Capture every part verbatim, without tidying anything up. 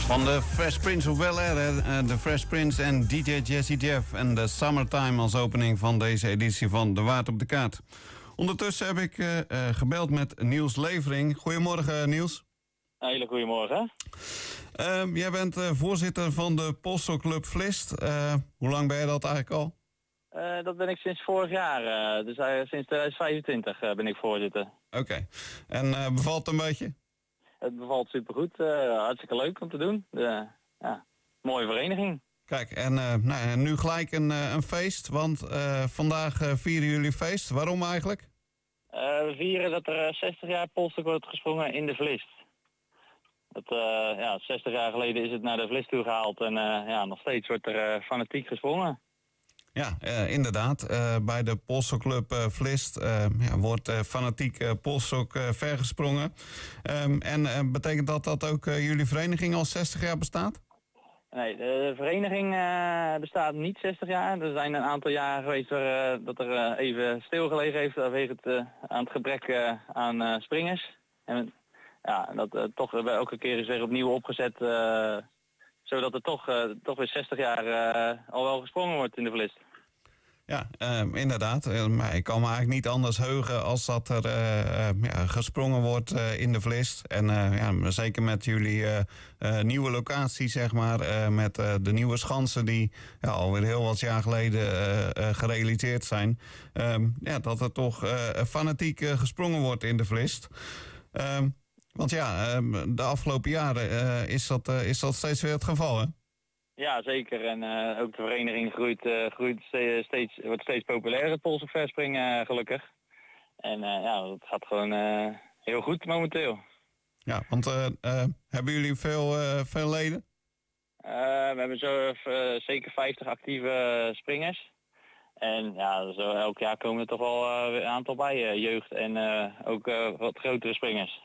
Van de Fresh Prince of Bel-Air, de Fresh Prince en D J Jazzy Jeff en de Summertime als opening van deze editie van De Waard op de Kaart. Ondertussen heb ik uh, uh, gebeld met Niels Levering. Goedemorgen, Niels. Een hele goede morgen. Uh, jij bent uh, voorzitter van de Polshockclub Vlist. Uh, hoe lang ben je dat eigenlijk al? Uh, dat ben ik sinds vorig jaar, uh, dus uh, sinds twintig vijfentwintig uh, ben ik voorzitter. Oké, okay. En uh, bevalt het een beetje? Het bevalt supergoed, uh, hartstikke leuk om te doen. De, ja, mooie vereniging. Kijk, en uh, nou, nu gelijk een, uh, een feest, want uh, vandaag uh, vieren jullie feest. Waarom eigenlijk? Uh, we vieren dat er uh, zestig jaar polstok wordt gesprongen in de Vlist. Dat, uh, ja, zestig jaar geleden is het naar de Vlist toe gehaald en uh, ja, nog steeds wordt er uh, fanatiek gesprongen. Ja, uh, inderdaad. Uh, bij de Polshockclub uh, Vlist uh, ja, wordt uh, fanatiek uh, polstok uh, vergesprongen. Um, en uh, betekent dat dat ook uh, jullie vereniging al zestig jaar bestaat? Nee, de vereniging uh, bestaat niet zestig jaar. Er zijn een aantal jaren geweest waar, uh, dat er uh, even stilgelegen heeft vanwege het, uh, aan het gebrek uh, aan uh, springers. En ja, dat uh, toch uh, elke keer is weer opnieuw opgezet, uh, zodat er toch, uh, toch weer zestig jaar uh, al wel gesprongen wordt in de Vlist. Ja, uh, inderdaad. Uh, maar ik kan me eigenlijk niet anders heugen als dat er uh, uh, ja, gesprongen wordt uh, in de Vlist. En uh, ja, zeker met jullie uh, uh, nieuwe locatie, zeg maar, uh, met uh, de nieuwe schansen die ja, alweer heel wat jaar geleden uh, uh, gerealiseerd zijn. Uh, ja, dat er toch uh, fanatiek uh, gesprongen wordt in de Vlist. Uh, want ja, uh, de afgelopen jaren uh, is, dat, uh, is dat steeds weer het geval, hè? Ja, zeker. En uh, ook de vereniging groeit, uh, groeit steeds, wordt steeds populairder, het polstok verspringen, uh, gelukkig. En uh, ja, dat gaat gewoon uh, heel goed momenteel. Ja, want uh, uh, hebben jullie veel, uh, veel leden? Uh, we hebben zo uh, zeker vijftig actieve springers. En ja, zo elk jaar komen er toch wel uh, een aantal bij, uh, jeugd en uh, ook uh, wat grotere springers.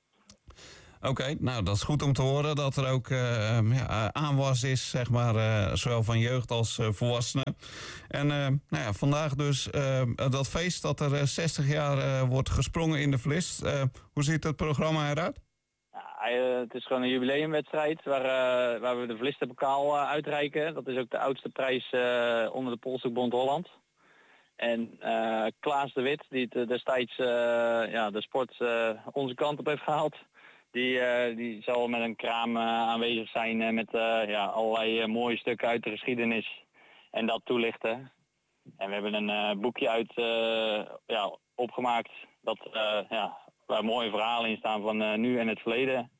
Oké, okay, nou dat is goed om te horen dat er ook uh, ja, aanwas is, zeg maar, uh, zowel van jeugd als uh, volwassenen. En uh, nou ja, vandaag dus uh, dat feest dat er uh, zestig jaar uh, wordt gesprongen in de Vlist. Uh, hoe ziet het programma eruit? Ja, uh, het is gewoon een jubileumwedstrijd waar, uh, waar we de Vlisterpokaal uh, uitreiken. Dat is ook de oudste prijs uh, onder de Polshockbond Holland. En uh, Klaas de Wit, die het uh, destijds uh, ja, de sport uh, onze kant op heeft gehaald. Die, uh, die zal met een kraam uh, aanwezig zijn uh, met uh, ja, allerlei uh, mooie stukken uit de geschiedenis en dat toelichten. En we hebben een uh, boekje uit uh, ja, opgemaakt dat, uh, ja, waar mooie verhalen in staan van uh, nu en het verleden.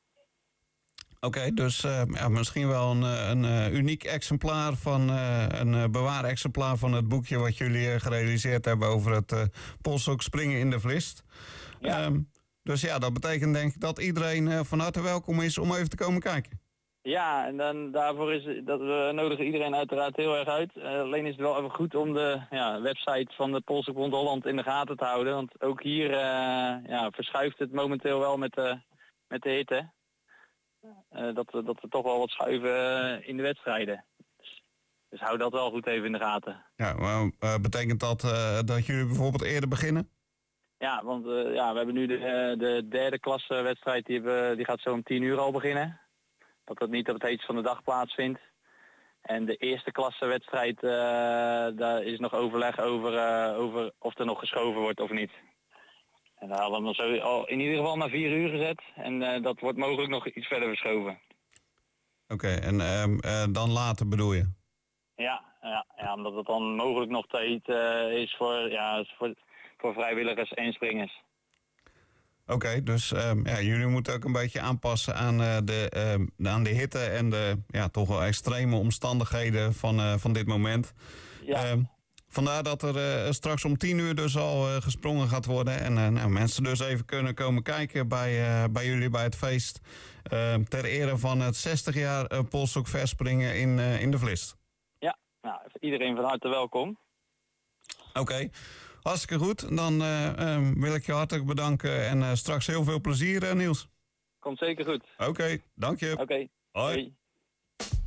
Oké, okay, dus uh, ja, misschien wel een, een uh, uniek exemplaar van uh, een uh, bewaarexemplaar van het boekje wat jullie uh, gerealiseerd hebben over het uh, polstok springen in de Vlist. Ja. Um, Dus ja, dat betekent denk ik dat iedereen uh, van harte welkom is om even te komen kijken. Ja, en dan daarvoor is dat we nodigen iedereen uiteraard heel erg uit. Uh, alleen is het wel even goed om de ja, website van de Polshockbond Holland in de gaten te houden. Want ook hier uh, ja, verschuift het momenteel wel met, uh, met de hitte. Uh, dat, dat we toch wel wat schuiven uh, in de wedstrijden. Dus, dus hou dat wel goed even in de gaten. Ja, maar uh, betekent dat uh, dat jullie bijvoorbeeld eerder beginnen? Ja, want uh, ja, we hebben nu de, de derde klasse wedstrijd, die, hebben, die gaat zo om tien uur al beginnen. Dat dat niet op het heetst van de dag plaatsvindt. En de eerste klasse wedstrijd, uh, daar is nog overleg over, uh, over of er nog geschoven wordt of niet. En daar hadden we zo al in ieder geval naar vier uur gezet. En uh, dat wordt mogelijk nog iets verder verschoven. Oké, okay, en uh, uh, dan later bedoel je? Ja, ja, ja, omdat het dan mogelijk nog te heet uh, is voor... Ja, voor voor vrijwilligers en springers. Oké, okay, dus um, ja, jullie moeten ook een beetje aanpassen aan, uh, de, uh, aan de hitte en de ja, toch wel extreme omstandigheden van, uh, van dit moment. Ja. Uh, vandaar dat er uh, straks om tien uur dus al uh, gesprongen gaat worden. En uh, nou, mensen dus even kunnen komen kijken bij, uh, bij jullie bij het feest. Uh, ter ere van het zestig jaar uh, polstok verspringen in, uh, in de Vlist. Ja, nou, iedereen van harte welkom. Oké. Okay. Hartstikke goed. Dan uh, uh, wil ik je hartelijk bedanken en uh, straks heel veel plezier, uh, Niels. Komt zeker goed. Oké, okay, dank je. Oké. Okay. Hoi. Hoi.